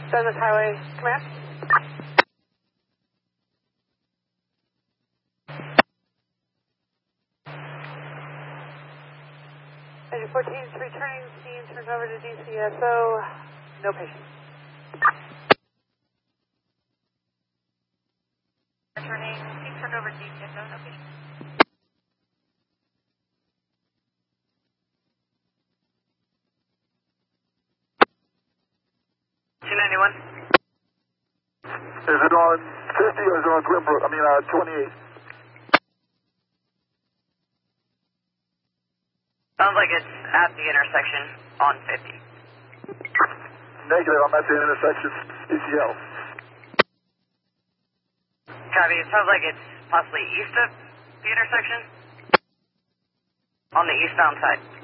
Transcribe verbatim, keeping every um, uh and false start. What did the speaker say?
Douglas Highway Command. Engine fourteen is returning scene, turned over to D C S O. No patient. Returning scene, turned over to D C S O. No patient. two ninety-one. Is it on fifty or is it on Glenbrook? I mean, uh, twenty-eight. Sounds like it's at the intersection on fifty. Negative, I'm at the intersection, E C L. Copy, it sounds like it's possibly east of the intersection. On the eastbound side.